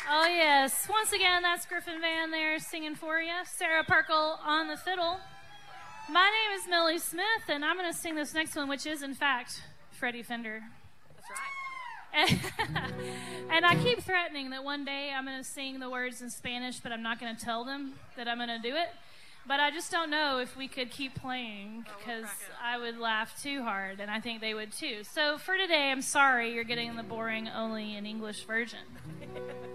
Oh, yes. Once again, that's Griffin Van there singing for you. Sarah Perkle on the fiddle. My name is Millie Smith, and I'm going to sing this next one, which is, in fact, Freddie Fender. That's right. And I keep threatening that one day I'm going to sing the words in Spanish, but I'm not going to tell them that I'm going to do it. But I just don't know if we could keep playing, because I would laugh too hard, and I think they would too. So for today, I'm sorry you're getting the boring only in English version.